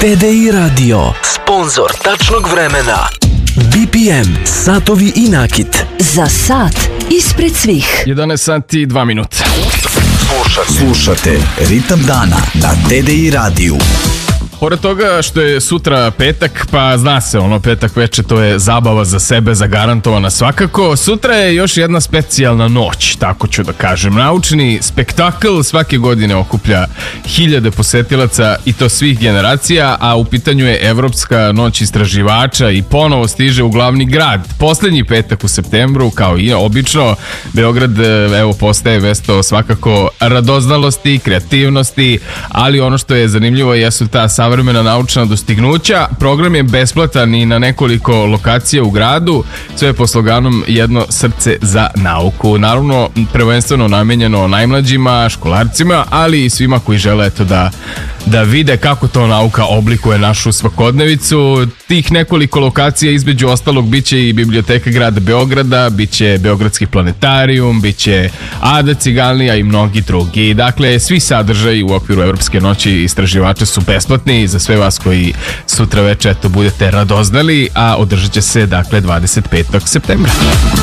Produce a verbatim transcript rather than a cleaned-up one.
T D I Radio, sponzor tačnog vremena. B P M, satovi i nakit. Za sat ispred svih. jedanaest sati i dva minuta. Slušate, slušate Ritam dana na T D I radiju. Pored toga što je sutra petak, pa zna se, ono petak veče, to je zabava za sebe, zagarantovana svakako. Sutra je još jedna specijalna noć, tako ću da kažem. Naučni spektakl svake godine okuplja hiljade posetilaca i to svih generacija, a u pitanju je Evropska noć istraživača i ponovo stiže u glavni grad. Poslednji petak u septembru, kao i obično, Beograd evo postaje mesto svakako radoznalosti, kreativnosti, ali ono što je zanimljivo jesu ta savremena naučna dostignuća. Program je besplatan i na nekoliko lokacija u gradu, sve po sloganom Jedno srce za nauku. Naravno, prvenstveno namenjeno najmlađima, školarcima, ali i svima koji žele eto da, da vide kako to nauka oblikuje našu svakodnevicu. Tih nekoliko lokacija između ostalog biće i Biblioteka grada Beograda, biće Beogradski planetarijum, biće Ada Ciganlija i mnogi drugi. Dakle, svi sadržaji u okviru Evropske noći istraživača su besplatni za sve vas koji sutra veče eto budete radoznali, a održat će se dakle dvadeset petog septembra.